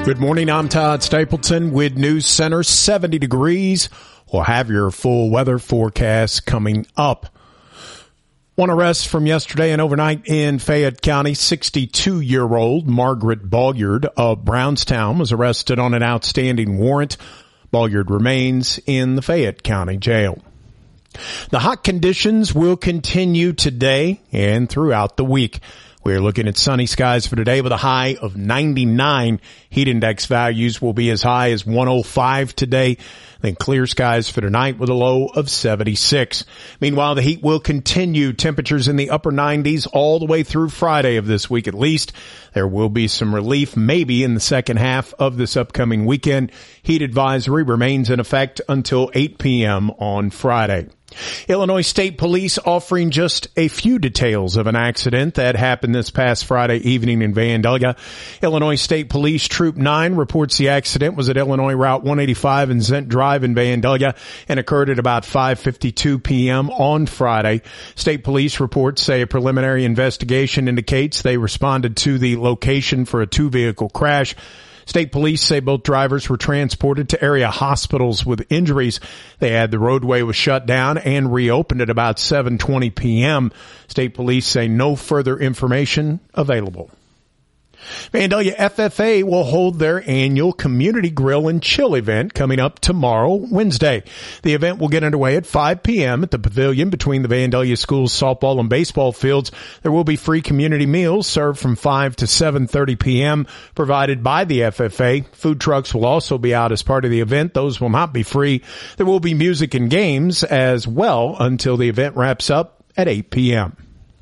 Good morning, I'm Todd Stapleton with News Center. 70 degrees. We'll have your full weather forecast coming up. One arrest from yesterday and overnight in Fayette County. 62-year-old Margaret Bolliard of Brownstown was arrested on an outstanding warrant. Bolliard remains in the Fayette County Jail. The hot conditions will continue today and throughout the week. We're looking at sunny skies for today with a high of 99. Heat index values will be as high as 105 today. Then clear skies for tonight with a low of 76. Meanwhile, the heat will continue. Temperatures in the upper 90s all the way through Friday of this week at least. There will be some relief maybe in the second half of this upcoming weekend. Heat advisory remains in effect until 8 p.m. on Friday. Illinois State Police offering just a few details of an accident that happened this past Friday evening in Vandalia. Illinois State Police Troop 9 reports the accident was at Illinois Route 185 and Zent Drive in Vandalia and occurred at about 5:52 p.m. on Friday. State Police reports say a preliminary investigation indicates they responded to the location for a two-vehicle crash. State police say both drivers were transported to area hospitals with injuries. They add the roadway was shut down and reopened at about 7:20 p.m. State police say no further information available. Vandalia FFA will hold their annual Community Grill and Chill event coming up tomorrow, Wednesday. The event will get underway at 5 p.m. at the pavilion between the Vandalia Schools softball and baseball fields. There will be free community meals served from 5 to 7:30 p.m. provided by the FFA. Food trucks will also be out as part of the event. Those will not be free. There will be music and games as well until the event wraps up at 8 p.m.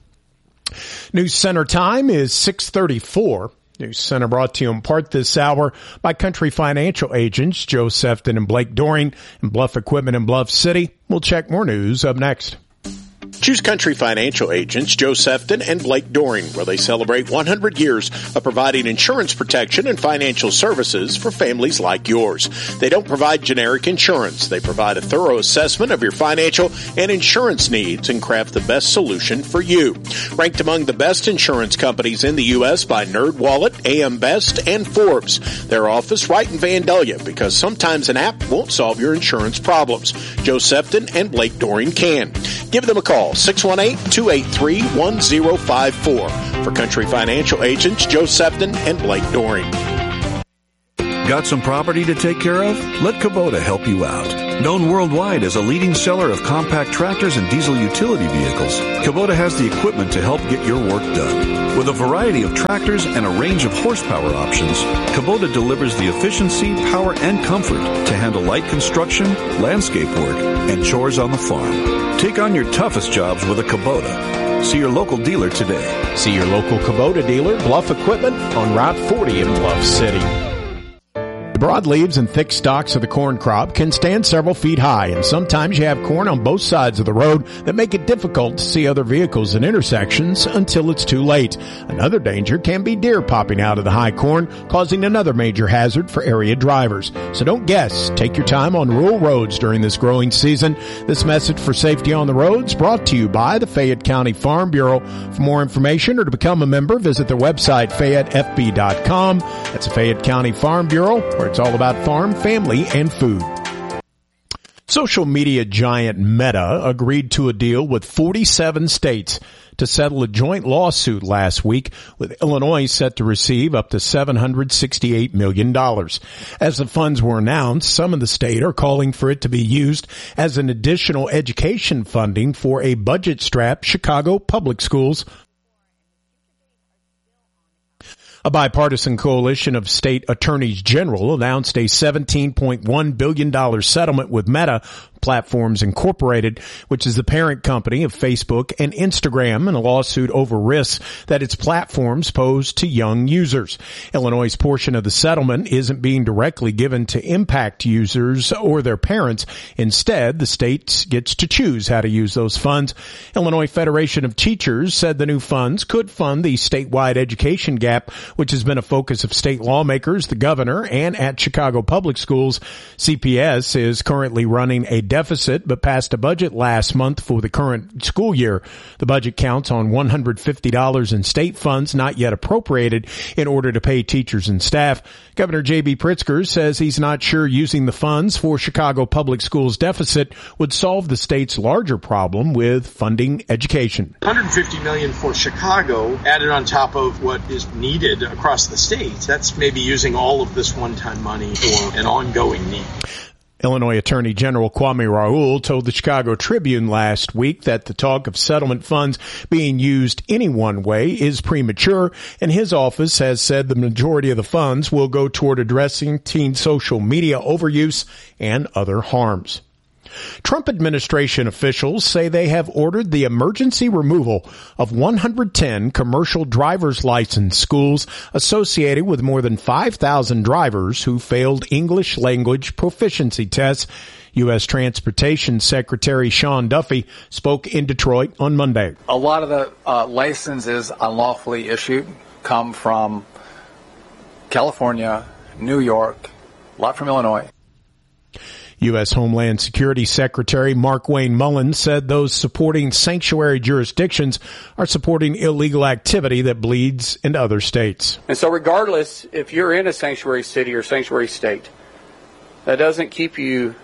News Center time is 6:34. News Center brought to you in part this hour by Country Financial agents Joe Sefton and Blake Doring and Bluff Equipment in Bluff City. We'll check more news up next. Choose Country Financial agents Joe Sefton and Blake Doring, where they celebrate 100 years of providing insurance protection and financial services for families like yours. They don't provide generic insurance. They provide a thorough assessment of your financial and insurance needs and craft the best solution for you. Ranked among the best insurance companies in the U.S. by NerdWallet, AM Best, and Forbes. Their office right in Vandalia, because sometimes an app won't solve your insurance problems. Joe Sefton and Blake Doring can. Give them a call. 618-283-1054. For Country Financial agents Joe Sefton and Blake Doring. Got some property to take care of? Let Kubota help you out. Known worldwide as a leading seller of compact tractors and diesel utility vehicles, Kubota has the equipment to help get your work done. With a variety of tractors and a range of horsepower options, Kubota delivers the efficiency, power, and comfort to handle light construction, landscape work, and chores on the farm. Take on your toughest jobs with a Kubota. See your local dealer today. See your local Kubota dealer, Bluff Equipment, on Route 40 in Bluff City. The broadleaves and thick stalks of the corn crop can stand several feet high, and sometimes you have corn on both sides of the road that make it difficult to see other vehicles at intersections until it's too late. Another danger can be deer popping out of the high corn, causing another major hazard for area drivers. So don't guess. Take your time on rural roads during this growing season. This message for safety on the roads brought to you by the Fayette County Farm Bureau. For more information or to become a member, visit their website, FayetteFB.com. That's the Fayette County Farm Bureau, where it's all about farm, family, and food. Social media giant Meta agreed to a deal with 47 states to settle a joint lawsuit last week, with Illinois set to receive up to $768 million. As the funds were announced, some of the state are calling for it to be used as an additional education funding for a budget-strapped Chicago public schools. A bipartisan coalition of state attorneys general announced a $17.1 billion settlement with Meta Platforms Incorporated, which is the parent company of Facebook and Instagram, in a lawsuit over risks that its platforms pose to young users. Illinois' portion of the settlement isn't being directly given to impact users or their parents. Instead, the state gets to choose how to use those funds. Illinois Federation of Teachers said the new funds could fund the statewide education gap, which has been a focus of state lawmakers, the governor, and at Chicago Public Schools. CPS is currently running a deficit, but passed a budget last month for the current school year. The budget counts on $150 in state funds not yet appropriated in order to pay teachers and staff. Governor J.B. Pritzker says he's not sure using the funds for Chicago Public Schools deficit would solve the state's larger problem with funding education. $150 million for Chicago added on top of what is needed across the state. That's maybe using all of this one-time money for an ongoing need. Illinois Attorney General Kwame Raoul told the Chicago Tribune last week that the talk of settlement funds being used any one way is premature, and his office has said the majority of the funds will go toward addressing teen social media overuse and other harms. Trump administration officials say they have ordered the emergency removal of 110 commercial driver's license schools associated with more than 5,000 drivers who failed English language proficiency tests. U.S. Transportation Secretary Sean Duffy spoke in Detroit on Monday. A lot of the licenses unlawfully issued come from California, New York, a lot from Illinois. U.S. Homeland Security Secretary Markwayne Mullin said those supporting sanctuary jurisdictions are supporting illegal activity that bleeds into other states. And so regardless, if you're in a sanctuary city or sanctuary state, that doesn't keep you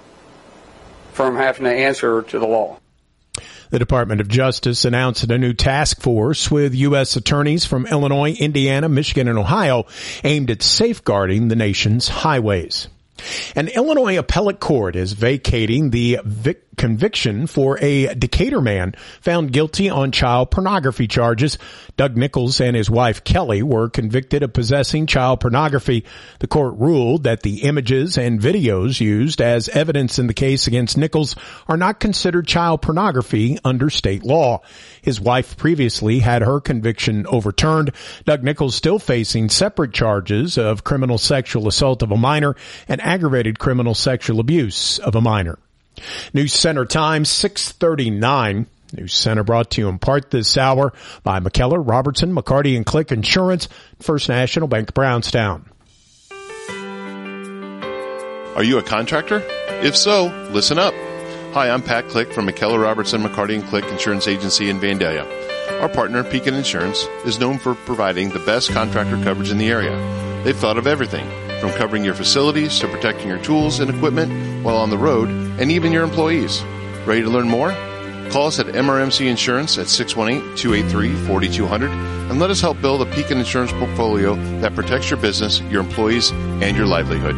from having to answer to the law. The Department of Justice announced a new task force with U.S. attorneys from Illinois, Indiana, Michigan, and Ohio aimed at safeguarding the nation's highways. An Illinois appellate court is vacating the conviction for a Decatur man found guilty on child pornography charges. Doug Nichols and his wife Kelly were convicted of possessing child pornography. The court ruled that the images and videos used as evidence in the case against Nichols are not considered child pornography under state law. His wife previously had her conviction overturned. Doug Nichols still facing separate charges of criminal sexual assault of a minor and aggravated criminal sexual abuse of a minor. News Center time, 6:39. News Center brought to you in part this hour by McKellar, Robertson, McCarty, and Click Insurance, First National Bank of Brownstown. Are you a contractor? If so, listen up. Hi, I'm Pat Click from McKellar, Robertson, McCarty, and Click Insurance Agency in Vandalia. Our partner, Pekin Insurance, is known for providing the best contractor coverage in the area. They've thought of everything, from covering your facilities to protecting your tools and equipment while on the road, and even your employees. Ready to learn more? Call us at MRMC Insurance at 618-283-4200 and let us help build a Pekin Insurance portfolio that protects your business, your employees, and your livelihood.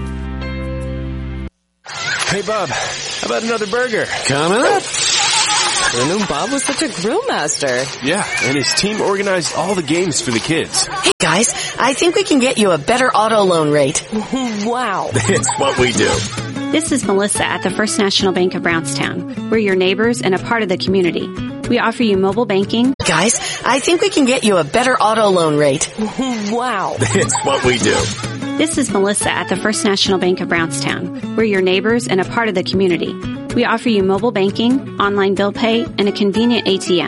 Hey, Bob, how about another burger? Coming up. I knew Bob was such a grill master. Yeah, and his team organized all the games for the kids. Hey, guys, I think we can get you a better auto loan rate. Wow. It's what we do. This is Melissa at the First National Bank of Brownstown. We're your neighbors and a part of the community. We offer you mobile banking. Guys, I think we can get you a better auto loan rate. Wow. It's what we do. This is Melissa at the First National Bank of Brownstown. We're your neighbors and a part of the community. We offer you mobile banking, online bill pay, and a convenient ATM.